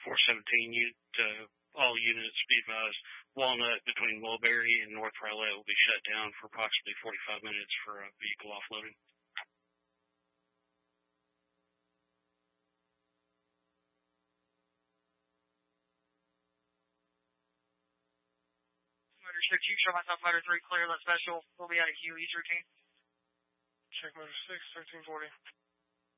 417 all units be advised. Walnut between Mulberry and North Rowlett will be shut down for approximately 45 minutes for vehicle offloading. Motor 6, you show myself motor 3 clear, let special. We'll be out of queue, ease routine. Check motor 6, 1340.